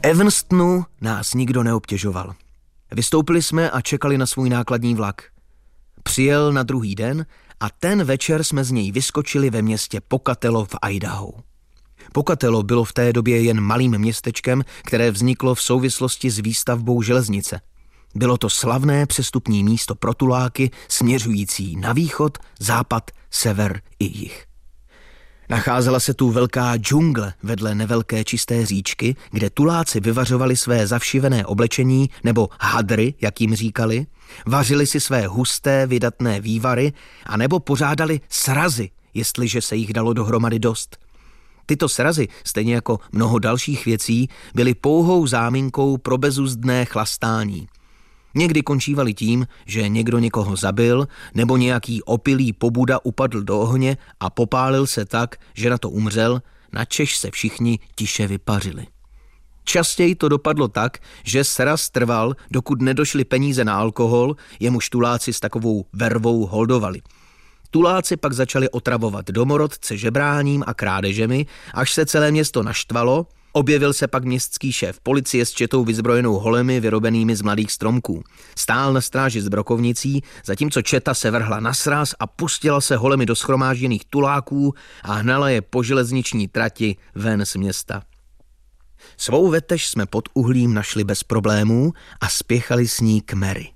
Evanstonu nás nikdo neobtěžoval. Vystoupili jsme a čekali na svůj nákladní vlak. Přijel na druhý den a ten večer jsme z něj vyskočili ve městě Pocatello v Idaho. Pocatello bylo v té době jen malým městečkem, které vzniklo v souvislosti s výstavbou železnice. Bylo to slavné přestupní místo pro tuláky směřující na východ, západ, sever i jih. Nacházela se tu velká džungle vedle nevelké čisté říčky, kde tuláci vyvařovali své zavšivené oblečení, nebo hadry, jak jim říkali, vařili si své husté, vydatné vývary, anebo pořádali srazy, jestliže se jich dalo dohromady dost. Tyto srazy, stejně jako mnoho dalších věcí, byly pouhou záminkou pro bezuzdné chlastání. Někdy končívali tím, že někdo někoho zabil, nebo nějaký opilý pobuda upadl do ohně a popálil se tak, že na to umřel, načež se všichni tiše vypařili. Častěji to dopadlo tak, že sraz trval, dokud nedošly peníze na alkohol, jemuž tuláci s takovou vervou holdovali. Tuláci pak začali otravovat domorodce žebráním a krádežemi, až se celé město naštvalo. Objevil se pak městský šéf policie s četou vyzbrojenou holemi vyrobenými z mladých stromků. Stál na stráži s brokovnicí, zatímco četa se vrhla na sráz a pustila se holemi do shromážděných tuláků a hnala je po železniční trati ven z města. Svou vetež jsme pod uhlím našli bez problémů a spěchali s ní k Mary.